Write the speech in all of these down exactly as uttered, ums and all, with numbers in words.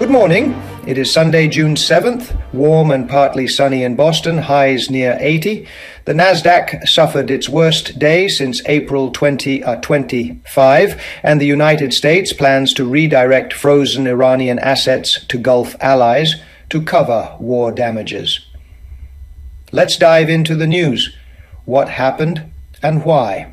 Good morning. It is Sunday, June seventh, warm and partly sunny in Boston, highs near eighty. The Nasdaq suffered its worst day since April twenty twenty-five, and the United States plans to redirect frozen Iranian assets to Gulf allies to cover war damages. Let's dive into the news. What happened and why?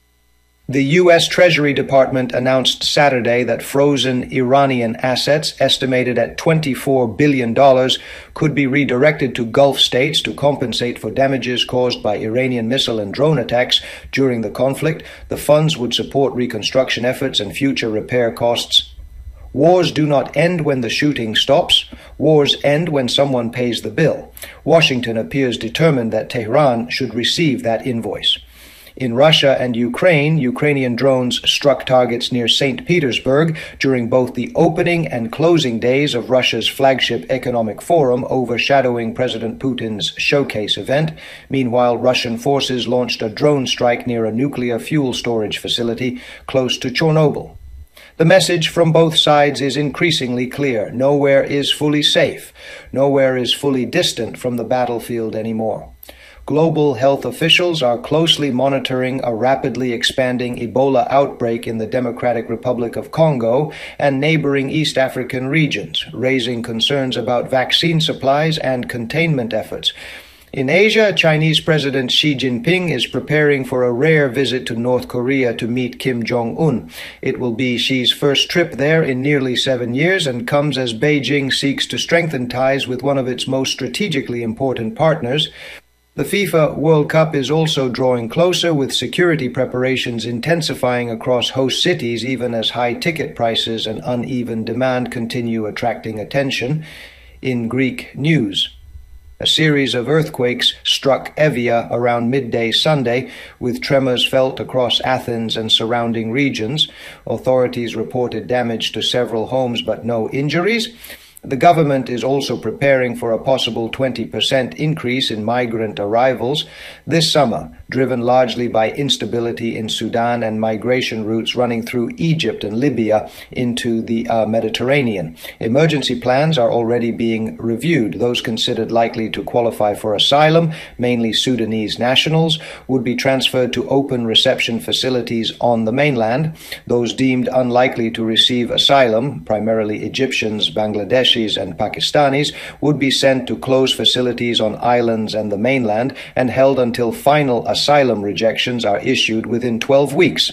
The U S Treasury Department announced Saturday that frozen Iranian assets, estimated at twenty-four billion dollars, could be redirected to Gulf states to compensate for damages caused by Iranian missile and drone attacks during the conflict. The funds would support reconstruction efforts and future repair costs. Wars do not end when the shooting stops. Wars end when someone pays the bill. Washington appears determined that Tehran should receive that invoice. In Russia and Ukraine, Ukrainian drones struck targets near Saint Petersburg during both the opening and closing days of Russia's flagship economic forum overshadowing President Putin's showcase event. Meanwhile, Russian forces launched a drone strike near a nuclear fuel storage facility close to Chernobyl. The message from both sides is increasingly clear. Nowhere is fully safe. Nowhere is fully distant from the battlefield anymore. Global health officials are closely monitoring a rapidly expanding Ebola outbreak in the Democratic Republic of Congo and neighboring East African regions, raising concerns about vaccine supplies and containment efforts. In Asia, Chinese President Xi Jinping is preparing for a rare visit to North Korea to meet Kim Jong-un. It will be Xi's first trip there in nearly seven years and comes as Beijing seeks to strengthen ties with one of its most strategically important partners. The FIFA World Cup is also drawing closer, with security preparations intensifying across host cities even as high ticket prices and uneven demand continue attracting attention. In Greek news, a series of earthquakes struck Evia around midday Sunday, with tremors felt across Athens and surrounding regions. Authorities reported damage to several homes but no injuries. The government is also preparing for a possible twenty percent increase in migrant arrivals this summer, driven largely by instability in Sudan and migration routes running through Egypt and Libya into the uh, Mediterranean. Emergency plans are already being reviewed. Those considered likely to qualify for asylum, mainly Sudanese nationals, would be transferred to open reception facilities on the mainland. Those deemed unlikely to receive asylum, primarily Egyptians, Bangladeshis, and Pakistanis, would be sent to closed facilities on islands and the mainland and held until final asylum rejections are issued within twelve weeks.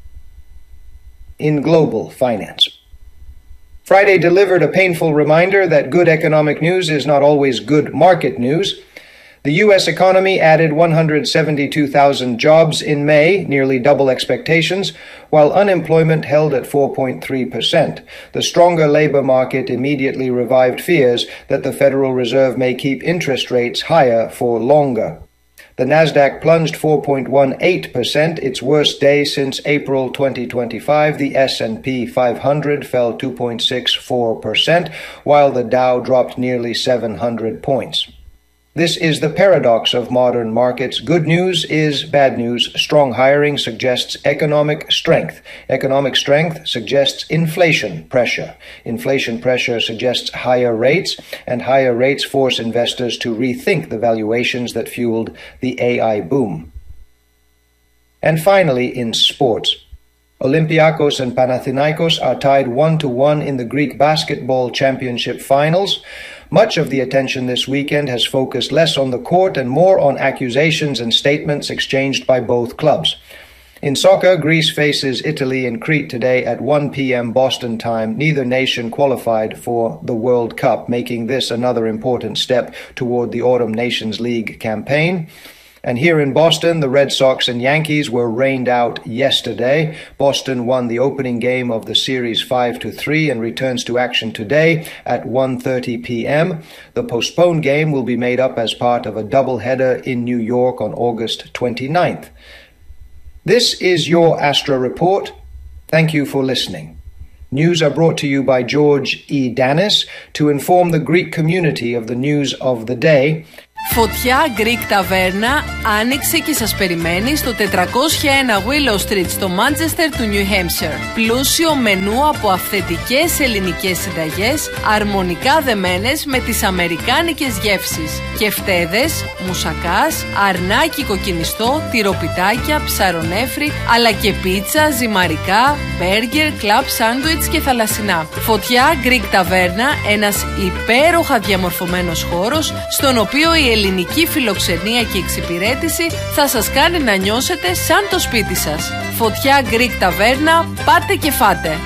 In global finance, Friday delivered a painful reminder that good economic news is not always good market news. The U S economy added one hundred seventy-two thousand jobs in May, nearly double expectations, while unemployment held at four point three percent. The stronger labor market immediately revived fears that the Federal Reserve may keep interest rates higher for longer. The Nasdaq plunged four point one eight percent, its worst day since April twenty twenty-five. The S and P five hundred fell two point six four percent, while the Dow dropped nearly seven hundred points. This is the paradox of modern markets. Good news is bad news. Strong hiring suggests economic strength. Economic strength suggests inflation pressure. Inflation pressure suggests higher rates, and higher rates force investors to rethink the valuations that fueled the A I boom. And finally, in sports, Olympiacos and Panathinaikos are tied one to one in the Greek basketball championship finals. Much of the attention this weekend has focused less on the court and more on accusations and statements exchanged by both clubs. In soccer, Greece faces Italy in Crete today at one p.m. Boston time. Neither nation qualified for the World Cup, making this another important step toward the Autumn Nations League campaign. And here in Boston, the Red Sox and Yankees were rained out yesterday. Boston won the opening game of the series five to three and returns to action today at one thirty p.m. The postponed game will be made up as part of a doubleheader in New York on August twenty-ninth. This is your Astra Report. Thank you for listening. News are brought to you by George E. Danis to inform the Greek community of the news of the day. Φωτιά Greek Ταβέρνα άνοιξε και σας περιμένει στο τετρακόσια ένα Willow Street στο Manchester του New Hampshire. Πλούσιο μενού από αυθεντικές ελληνικές συνταγές, αρμονικά δεμένες με τις αμερικάνικες γεύσεις. Κεφτέδες, μουσακάς, αρνάκι κοκκινιστό, τυροπιτάκια, ψαρονέφρι, αλλά και πίτσα, ζυμαρικά, μπέργκερ, κλαμπ σάντουιτς και θαλασσινά. Φωτιά Greek Ταβέρνα, ένας υπέροχα διαμορφωμένος χώρος, στον οποίο η ελληνική φιλοξενία και εξυπηρέτηση θα σας κάνει να νιώσετε σαν το σπίτι σας. Φωτιά Greek Ταβέρνα, πάτε και φάτε!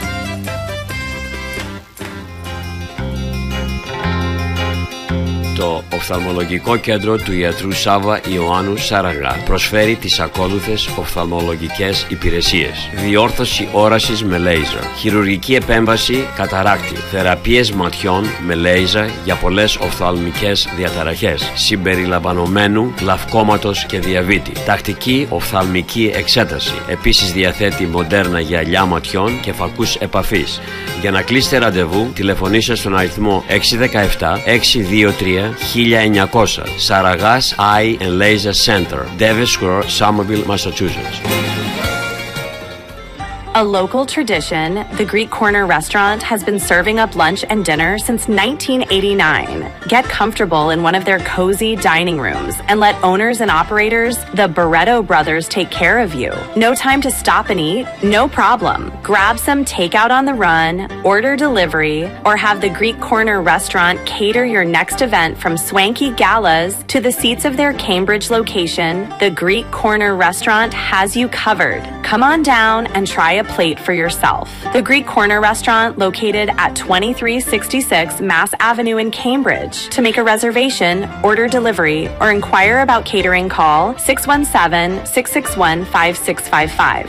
Το οφθαλμολογικό κέντρο του ιατρού Σάβα Ιωάννου Σαραγά προσφέρει τις ακόλουθες οφθαλμολογικές υπηρεσίες: διόρθωση όρασης με λέιζερ, χειρουργική επέμβαση καταράκτη, θεραπείες ματιών με λέιζερ για πολλές οφθαλμικές διαταραχές, συμπεριλαμβανομένου γλαυκώματος και διαβήτη, τακτική οφθαλμική εξέταση. Επίσης διαθέτει μοντέρνα γυαλιά ματιών και φακούς επαφής. Για να κλείσετε ραντεβού, τηλεφωνήστε στον αριθμό έξι ένα επτά έξι δύο τρία χίλια εννιακόσια. Saragás Eye and Laser Center, Davis Square, Somerville, Massachusetts. A local tradition, the Greek Corner restaurant has been serving up lunch and dinner since nineteen eighty-nine. Get comfortable in one of their cozy dining rooms and let owners and operators, the Barretto brothers, take care of you. No time to stop and eat? No problem. Grab some takeout on the run, order delivery, or have the Greek Corner restaurant cater your next event from swanky galas to the seats of their Cambridge location. The Greek Corner restaurant has you covered. Come on down and try a plate for yourself. The Greek Corner restaurant, located at twenty-three sixty-six Mass Avenue in Cambridge. To make a reservation, order delivery, or inquire about catering, call six one seven, six six one, five six five five.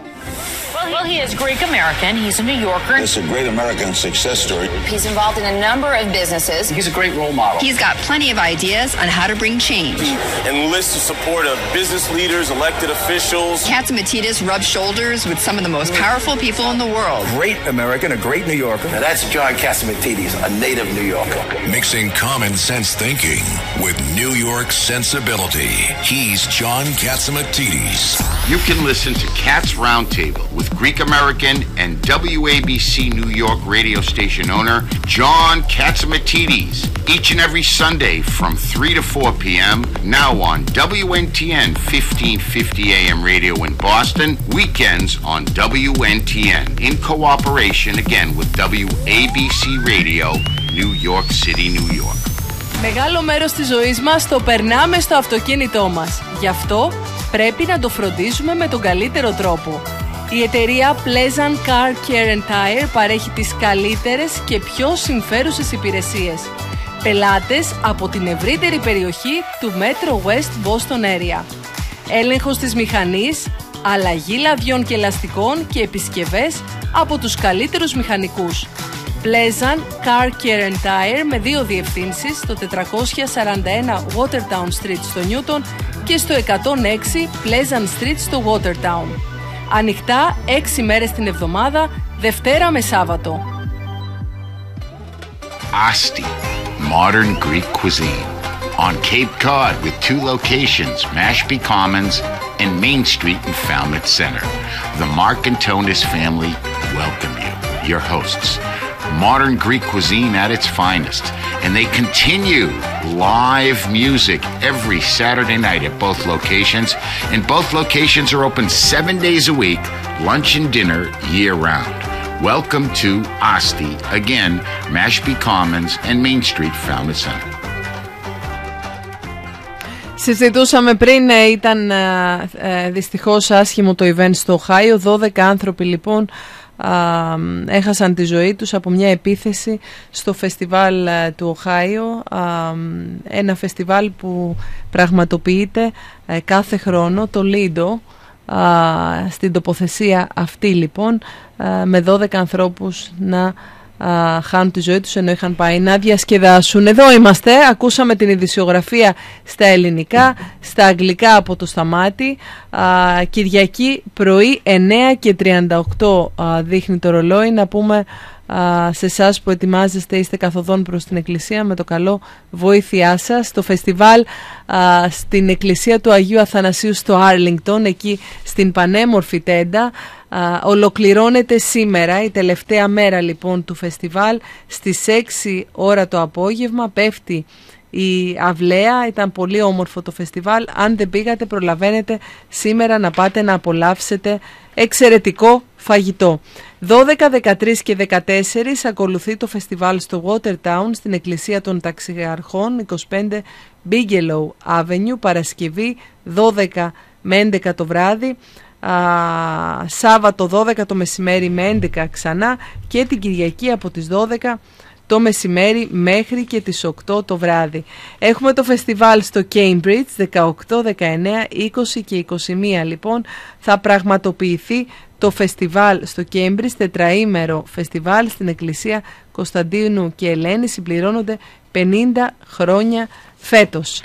Well, he is Greek American. He's a New Yorker. It's a great American success story. He's involved in a number of businesses. He's a great role model. He's got plenty of ideas on how to bring change. Enlists the support of business leaders, elected officials. Katzimatidis rubs shoulders with some of the most powerful people in the world. Great American, a great New Yorker. Now that's John Katzimatidis, a native New Yorker. Mixing common sense thinking with New York sensibility. He's John Katzimatidis. You can listen to Katz Roundtable with Greek American and W A B C New York radio station owner John Katzimatidis each and every Sunday from three to four p.m. now on W N T N fifteen fifty A M radio in Boston, weekends on W N T N in cooperation again with W A B C Radio, New York City, New York. Μεγάλο μέρος της ζωής μας το περνάμε στο αυτοκίνητό μας. Γι' αυτό πρέπει να το φροντίζουμε με τον καλύτερο τρόπο. Η εταιρεία Pleasant Car Care and Tire παρέχει τις καλύτερες και πιο συμφέρουσες υπηρεσίες. Πελάτες από την ευρύτερη περιοχή του Metro West Boston Area. Έλεγχος της μηχανής, αλλαγή λαδιών και ελαστικών και επισκευές από τους καλύτερους μηχανικούς. Pleasant Car Care and Tire με δύο διευθύνσεις στο τετρακόσια σαράντα ένα Watertown Street στο Newton και στο εκατόν έξι Pleasant Street στο Watertown. Ανοιχτά έξι μέρες την εβδομάδα, Δευτέρα με Σάββατο. Asti, modern Greek cuisine. On Cape Cod with two locations, Mashpee Commons and Main Street in Falmouth Center. The Mark and Tonis family welcome you, your hosts. Modern Greek cuisine at its finest. And they continue live music every Saturday night at both locations. And both locations are open seven days a week, lunch and dinner year-round. Welcome to Asti, again, Mashpee Commons and Main Street, Falmouth Center. Συζητούσαμε πριν, ήταν ε, δυστυχώς άσχημο το event στο Οχάιο. δώδεκα άνθρωποι λοιπόν α, έχασαν τη ζωή τους από μια επίθεση στο φεστιβάλ του Οχάιο. Α, ένα φεστιβάλ που πραγματοποιείται ε, κάθε χρόνο, το Lido, α, στην τοποθεσία αυτή λοιπόν, α, με δώδεκα ανθρώπους να Uh, χάνουν τη ζωή τους ενώ είχαν πάει να διασκεδάσουν. Εδώ είμαστε, ακούσαμε την ειδησιογραφία στα ελληνικά, στα αγγλικά από το Σταμάτη. uh, Κυριακή πρωί εννέα και τριάντα οκτώ uh, δείχνει το ρολόι. Να πούμε σε εσάς που ετοιμάζεστε, είστε καθοδόν προς την εκκλησία, με το καλό βοήθειά σας. Το φεστιβάλ α, στην εκκλησία του Αγίου Αθανασίου στο Άρλινγκτον, εκεί στην πανέμορφη τέντα, α, ολοκληρώνεται σήμερα, η τελευταία μέρα λοιπόν του φεστιβάλ. Στις έξι ώρα το απόγευμα πέφτει η αυλαία. Ήταν πολύ όμορφο το φεστιβάλ. Αν δεν πήγατε, προλαβαίνετε σήμερα να πάτε να απολαύσετε εξαιρετικό φαγητό. δώδεκα, δεκατρείς και δεκατέσσερις ακολουθεί το φεστιβάλ στο Watertown, στην εκκλησία των Ταξιαρχών, είκοσι πέντε Bigelow Avenue, Παρασκευή δώδεκα με έντεκα το βράδυ, α, Σάββατο δώδεκα το μεσημέρι με έντεκα ξανά, και την Κυριακή από τις δώδεκα το μεσημέρι μέχρι και τις οκτώ το βράδυ. Έχουμε το φεστιβάλ στο Cambridge, δεκαοκτώ, δεκαεννέα, είκοσι και είκοσι μία λοιπόν θα πραγματοποιηθεί το φεστιβάλ στο Cambridge, τετραήμερο φεστιβάλ στην εκκλησία Κωνσταντίνου και Ελένη. Συμπληρώνονται πενήντα χρόνια φέτος.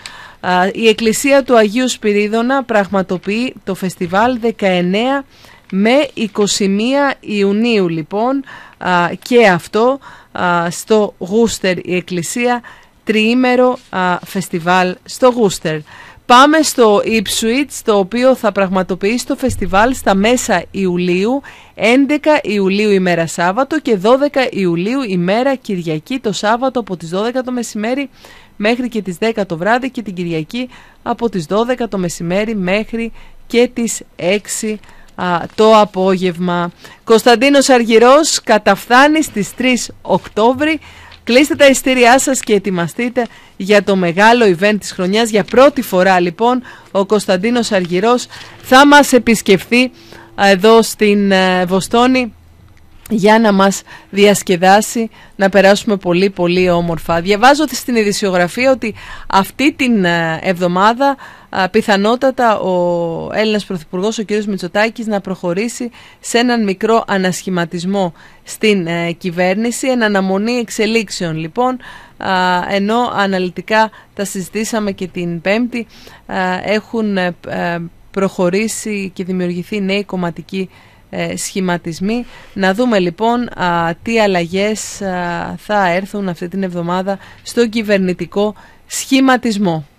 Η εκκλησία του Αγίου Σπυρίδωνα πραγματοποιεί το φεστιβάλ δεκαεννέα με είκοσι μία Ιουνίου λοιπόν, και αυτό στο Γούστερ η εκκλησία, τριήμερο φεστιβάλ στο Γούστερ. Πάμε στο Ipswich, το οποίο θα πραγματοποιήσει το φεστιβάλ στα μέσα Ιουλίου, έντεκα Ιουλίου ημέρα Σάββατο και δώδεκα Ιουλίου ημέρα Κυριακή, το Σάββατο από τις δώδεκα το μεσημέρι μέχρι και τις δέκα το βράδυ, και την Κυριακή από τις δώδεκα το μεσημέρι μέχρι και τις έξι α, το απόγευμα. Κωνσταντίνος Αργυρός καταφθάνει στις τρεις Οκτώβρη. Κλείστε τα ειστήριά σας και ετοιμαστείτε για το μεγάλο event της χρονιάς. Για πρώτη φορά λοιπόν ο Κωνσταντίνος Αργυρός θα μας επισκεφθεί εδώ στην Βοστόνη για να μας διασκεδάσει, να περάσουμε πολύ πολύ όμορφα. Διαβάζω στην ειδησιογραφία ότι αυτή την εβδομάδα πιθανότατα ο Έλληνας Πρωθυπουργός, ο κ. Μητσοτάκης, να προχωρήσει σε έναν μικρό ανασχηματισμό στην ε, κυβέρνηση, εν αναμονή εξελίξεων λοιπόν, α, ενώ αναλυτικά τα συζητήσαμε και την Πέμπτη, α, έχουν ε, προχωρήσει και δημιουργηθεί νέοι κομματικοί ε, σχηματισμοί. Να δούμε λοιπόν α, τι αλλαγές α, θα έρθουν αυτή την εβδομάδα στον κυβερνητικό σχηματισμό.